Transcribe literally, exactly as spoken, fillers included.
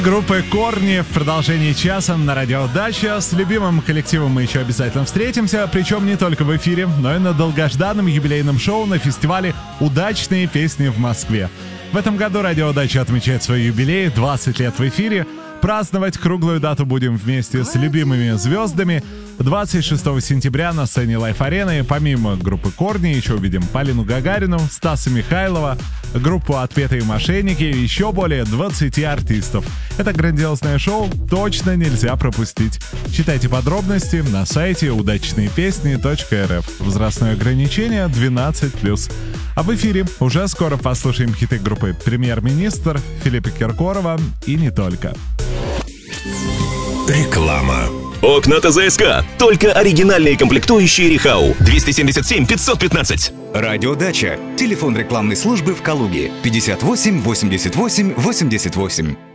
Группы «Корни» в продолжении часа на радио «Дача». С любимым коллективом мы еще обязательно встретимся, причем не только в эфире, но и на долгожданном юбилейном шоу на фестивале «Удачные песни» в Москве. В этом году радио «Дача» отмечает свой юбилей, двадцать лет в эфире. Праздновать круглую дату будем вместе с любимыми звездами. двадцать шестого сентября на сцене Лайф-арены помимо группы «Корни» еще увидим Полину Гагарину, Стаса Михайлова, группу «Отпетые мошенники» и еще более двадцати артистов. Это грандиозное шоу точно нельзя пропустить. Читайте подробности на сайте удачные песни точка эр эф. Возрастное ограничение двенадцать плюс. А в эфире уже скоро послушаем хиты группы «Премьер-министр», Филиппа Киркорова и не только. Реклама. Окна ТЗСК. Только оригинальные комплектующие Рихау. двести семьдесят семь пятьсот пятнадцать. Радио «Дача». Телефон рекламной службы в Калуге. пятьдесят восемь восемьдесят восемь восемьдесят восемь.